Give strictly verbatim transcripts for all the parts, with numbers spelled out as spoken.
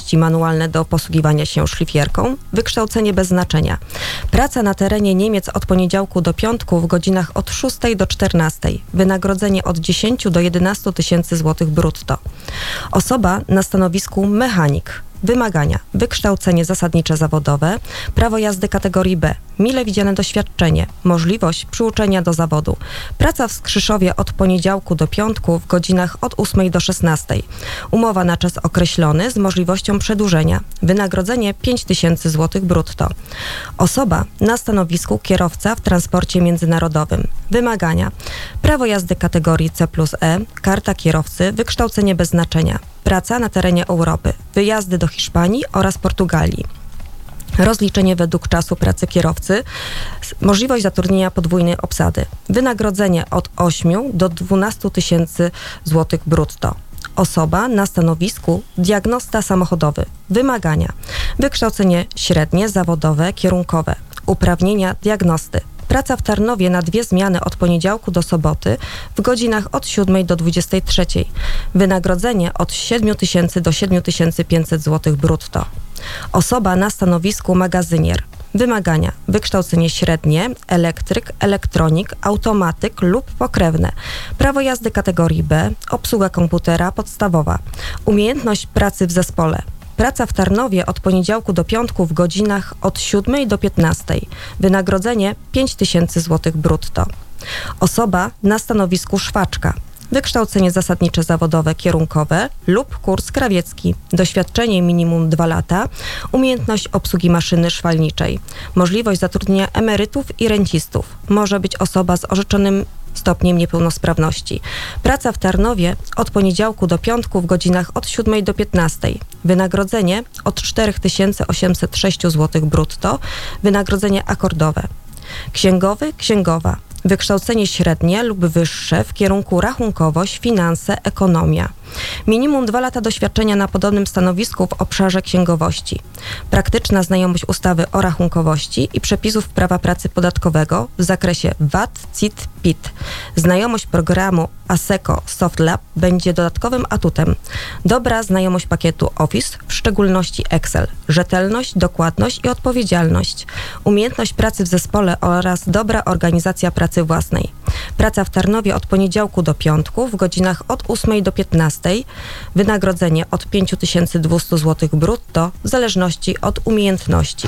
zdolności manualne do posługiwania się szlifierką, wykształcenie bez znaczenia. Praca na terenie Niemiec od poniedziałku do piątku w godzinach od szóstej do czternastej. Wynagrodzenie od dziesięciu do jedenastu tysięcy złotych brutto. Osoba na stanowisku mechanik. Wymagania: wykształcenie zasadnicze zawodowe, prawo jazdy kategorii B, mile widziane doświadczenie, możliwość przyuczenia do zawodu. Praca w Skrzyszowie od poniedziałku do piątku w godzinach od ósmej do szesnastej. Umowa na czas określony z możliwością przedłużenia. Wynagrodzenie pięć tysięcy złotych brutto. Osoba na stanowisku kierowca w transporcie międzynarodowym. Wymagania: prawo jazdy kategorii C plus E, karta kierowcy, wykształcenie bez znaczenia. Praca na terenie Europy, wyjazdy do Hiszpanii oraz Portugalii. Rozliczenie według czasu pracy kierowcy, możliwość zatrudnienia podwójnej obsady. Wynagrodzenie od ośmiu do dwunastu tysięcy złotych brutto. Osoba na stanowisku diagnosta samochodowy. Wymagania: wykształcenie średnie, zawodowe, kierunkowe. Uprawnienia diagnosty. Praca w Tarnowie na dwie zmiany od poniedziałku do soboty w godzinach od siódmej do dwudziestej trzeciej. Wynagrodzenie od siedmiu tysięcy do siedmiu tysięcy pięćset złotych brutto. Osoba na stanowisku magazynier. Wymagania: wykształcenie średnie, elektryk, elektronik, automatyk lub pokrewne. Prawo jazdy kategorii B, obsługa komputera podstawowa. Umiejętność pracy w zespole. Praca w Tarnowie od poniedziałku do piątku w godzinach od siódmej do piętnastej. Wynagrodzenie pięć tysięcy złotych brutto. Osoba na stanowisku szwaczka. Wykształcenie zasadnicze zawodowe kierunkowe lub kurs krawiecki. Doświadczenie minimum dwa lata. Umiejętność obsługi maszyny szwalniczej. Możliwość zatrudnienia emerytów i rencistów. Może być osoba z orzeczonym stopniem niepełnosprawności. Praca w Tarnowie od poniedziałku do piątku w godzinach od siódmej do piętnastej. Wynagrodzenie od cztery tysiące osiemset sześć złotych brutto. Wynagrodzenie akordowe. Księgowy, księgowa. Wykształcenie średnie lub wyższe w kierunku rachunkowość, finanse, ekonomia. Minimum dwa lata doświadczenia na podobnym stanowisku w obszarze księgowości. Praktyczna znajomość ustawy o rachunkowości i przepisów prawa pracy podatkowego w zakresie V A T, C I T, P I T. Znajomość programu ASECO SoftLab będzie dodatkowym atutem. Dobra znajomość pakietu Office, w szczególności Excel. Rzetelność, dokładność i odpowiedzialność. Umiejętność pracy w zespole oraz dobra organizacja pracy własnej. Praca w Tarnowie od poniedziałku do piątku w godzinach od ósmej do piętnastej. Wynagrodzenie od pięć tysięcy dwieście złotych brutto w zależności od umiejętności.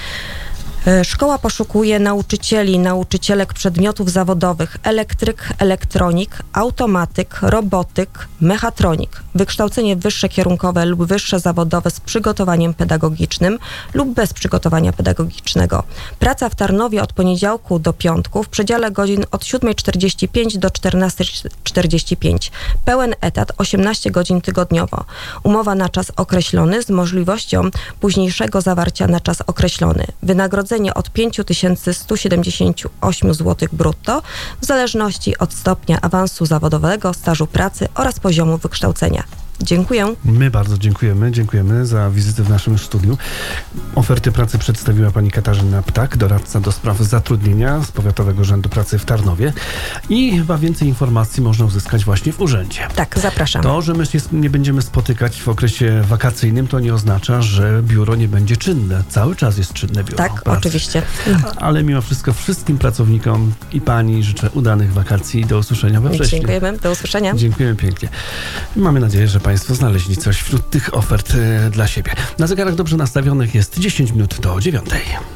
Szkoła poszukuje nauczycieli, nauczycielek przedmiotów zawodowych: elektryk, elektronik, automatyk, robotyk, mechatronik. Wykształcenie wyższe kierunkowe lub wyższe zawodowe z przygotowaniem pedagogicznym lub bez przygotowania pedagogicznego. Praca w Tarnowie od poniedziałku do piątku w przedziale godzin od siódmej czterdzieści pięć do czternastej czterdzieści pięć. Pełen etat osiemnaście godzin tygodniowo. Umowa na czas określony z możliwością późniejszego zawarcia na czas określony. Wynagrodzenie od pięć tysięcy sto siedemdziesiąt osiem złotych brutto w zależności od stopnia awansu zawodowego, stażu pracy oraz poziomu wykształcenia. Dziękuję. My bardzo dziękujemy. Dziękujemy za wizytę w naszym studiu. Oferty pracy przedstawiła pani Katarzyna Ptak, doradca do spraw zatrudnienia z Powiatowego Urzędu Pracy w Tarnowie. I chyba więcej informacji można uzyskać właśnie w urzędzie. Tak, zapraszam. To, że my się nie będziemy spotykać w okresie wakacyjnym, to nie oznacza, że biuro nie będzie czynne. Cały czas jest czynne biuro Tak, pracy. oczywiście. Ale mimo wszystko wszystkim pracownikom i pani życzę udanych wakacji i do usłyszenia we wrześniu. Dziękujemy. Do usłyszenia. Dziękujemy pięknie. Mamy nadzieję, że państwo znaleźli coś wśród tych ofert e, dla siebie. Na zegarach dobrze nastawionych jest dziesięć minut do dziewiątej.